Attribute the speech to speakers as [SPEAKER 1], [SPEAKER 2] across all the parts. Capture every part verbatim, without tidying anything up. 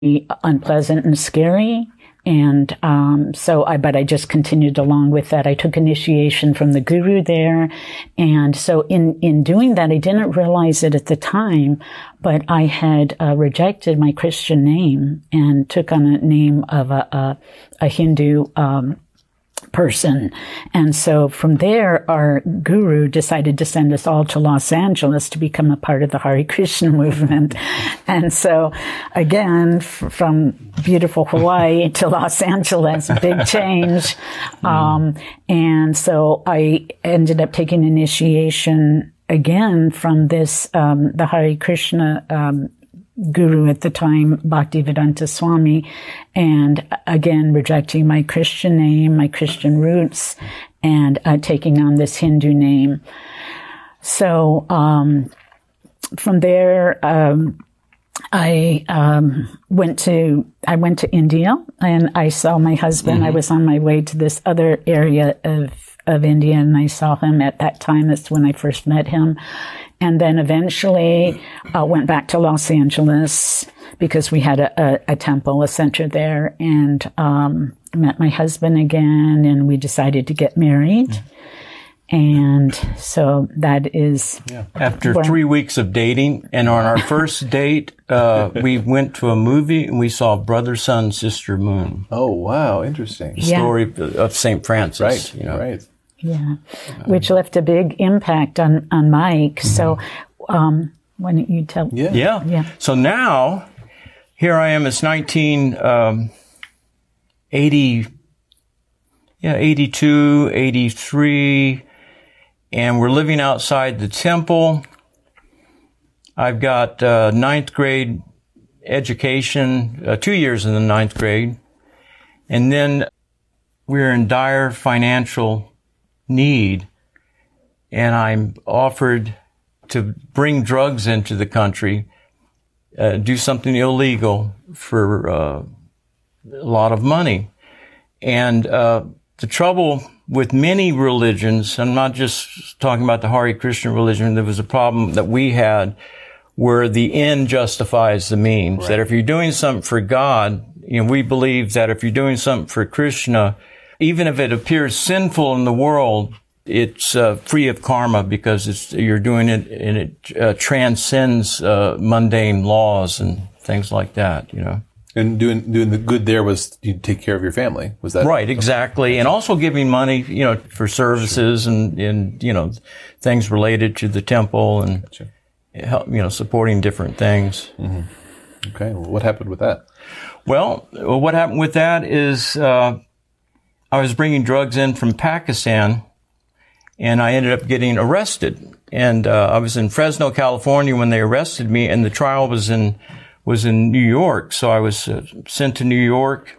[SPEAKER 1] unpleasant and scary. And um, so I, but I just continued along with that. I took initiation from the guru there. And so in, in doing that, I didn't realize it at the time, but I had uh, rejected my Christian name and took on a name of a, a, a Hindu um person. And so from there, our guru decided to send us all to Los Angeles to become a part of the Hare Krishna movement. And so again, f- from beautiful Hawaii to Los Angeles, big change. Um, and so I ended up taking initiation again from this, um, the Hare Krishna, um, guru at the time, Bhaktivedanta Swami, and again, rejecting my Christian name, my Christian roots, and uh, taking on this Hindu name. So, um, from there, um, I, um, went to, I went to India and I saw my husband. Mm-hmm. I was on my way to this other area of, of India and I saw him at that time. That's when I first met him. And then eventually uh, went back to Los Angeles because we had a, a, a temple, a center there, and um, met my husband again, and we decided to get married. Mm. And so that is...
[SPEAKER 2] Yeah. After three weeks of dating, and on our first date, uh, we went to a movie, and we saw Brother, Sun, Sister, Moon.
[SPEAKER 3] Oh, wow. Interesting.
[SPEAKER 2] The story yeah. of Saint Francis.
[SPEAKER 3] Right,
[SPEAKER 2] you know.
[SPEAKER 3] right.
[SPEAKER 1] Yeah, which left a big impact on, on Mike. Mm-hmm. So, um, why don't you tell?
[SPEAKER 2] Yeah. yeah. Yeah. So now, here I am, it's nineteen eighty, yeah, eighty-two, eighty-three, and we're living outside the temple. I've got uh, ninth grade education, uh, two years in the ninth grade, and then we're in dire financial need, and I'm offered to bring drugs into the country, uh, do something illegal for uh, a lot of money. And uh, the trouble with many religions, I'm not just talking about the Hare Krishna religion, there was a problem that we had where the end justifies the means. Right. That if you're doing something for God, you know, we believe that if you're doing something for Krishna, even if it appears sinful in the world, it's uh, free of karma because it's you're doing it and it uh, transcends uh, mundane laws and things like that, you know.
[SPEAKER 3] And doing doing the good there was you take care of your family. Was that
[SPEAKER 2] right? Exactly, and also giving money, you know, for services sure. and and you know things related to the temple and gotcha. help, you know, supporting different things.
[SPEAKER 3] Mm-hmm. Okay, well, what happened with that?
[SPEAKER 2] Well, what happened with that is. Uh, I was bringing drugs in from Pakistan, and I ended up getting arrested. And uh, I was in Fresno, California when they arrested me, and the trial was in was in New York. So I was uh, sent to New York,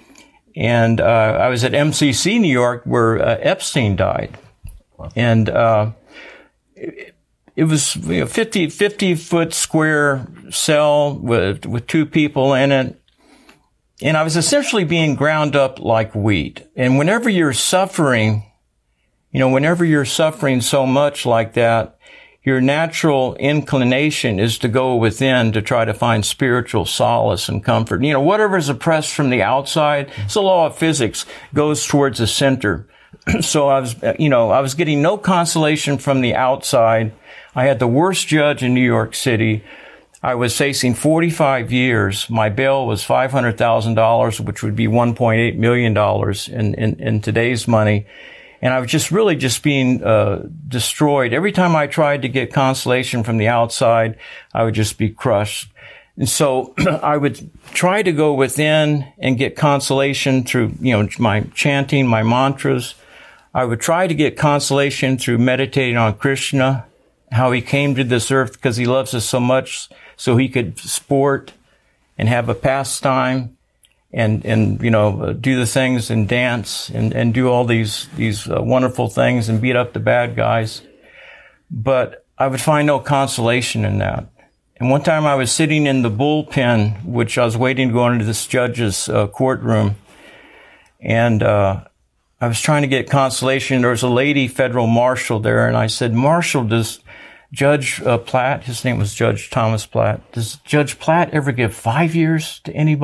[SPEAKER 2] and uh, I was at M C C New York where uh, Epstein died. Wow. And uh, it, it was you know, fifty, fifty foot square cell with with two people in it. And I was essentially being ground up like wheat. And whenever you're suffering, you know, whenever you're suffering so much like that, your natural inclination is to go within to try to find spiritual solace and comfort. You know, whatever is oppressed from the outside, it's the law of physics, goes towards the center. So I was, you know, I was getting no consolation from the outside. I had the worst judge in New York City. I was facing forty-five years. My bail was five hundred thousand dollars, which would be one point eight million dollars in, in, in today's money. And I was just really just being uh, destroyed. Every time I tried to get consolation from the outside, I would just be crushed. And so I would try to go within and get consolation through, you know, my chanting, my mantras. I would try to get consolation through meditating on Krishna, how he came to this earth because he loves us so much, so he could sport and have a pastime and, and, you know, uh, do the things and dance and, and do all these, these uh, wonderful things and beat up the bad guys. But I would find no consolation in that. And one time I was sitting in the bullpen, which I was waiting to go into this judge's uh, courtroom, and, uh, I was trying to get consolation. There was a lady federal marshal there, and I said, Marshal, does, Judge uh, Platt, his name was Judge Thomas Platt. Does Judge Platt ever give five years to anybody?